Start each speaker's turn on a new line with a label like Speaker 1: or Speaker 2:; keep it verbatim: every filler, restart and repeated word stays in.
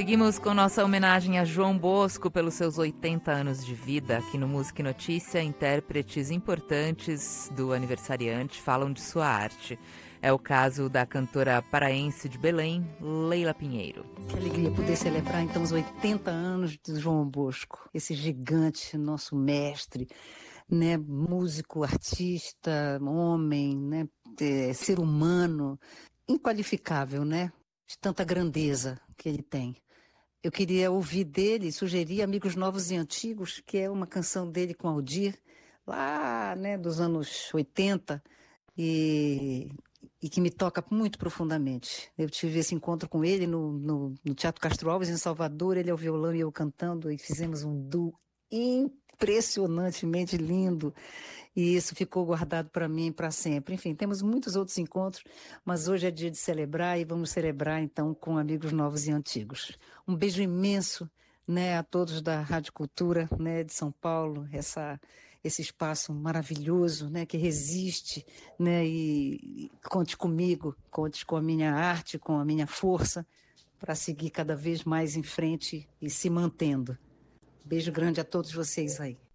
Speaker 1: Seguimos com nossa homenagem a João Bosco pelos seus oitenta anos de vida. Aqui no Música e Notícia, intérpretes importantes do aniversariante falam de sua arte. É o caso da cantora paraense de Belém, Leila Pinheiro.
Speaker 2: Que alegria poder celebrar então os oitenta anos de João Bosco, esse gigante, nosso mestre, né, músico, artista, homem, né, é, ser humano, inqualificável, né, de tanta grandeza que ele tem. Eu queria ouvir dele, sugerir Amigos Novos e Antigos, que é uma canção dele com Aldir, lá, né, dos anos oitenta, e, e que me toca muito profundamente. Eu tive esse encontro com ele no, no, no Teatro Castro Alves, em Salvador, ele ao violão e eu cantando, e fizemos um duo impressionantemente lindo, e isso ficou guardado para mim para sempre. Enfim, temos muitos outros encontros, mas hoje é dia de celebrar e vamos celebrar então com Amigos Novos e Antigos. Um beijo imenso, né, a todos da Rádio Cultura, né, de São Paulo, essa, esse espaço maravilhoso, né, que resiste, né, e, e conte comigo, conte com a minha arte, com a minha força, para seguir cada vez mais em frente e se mantendo. Beijo grande a todos vocês aí.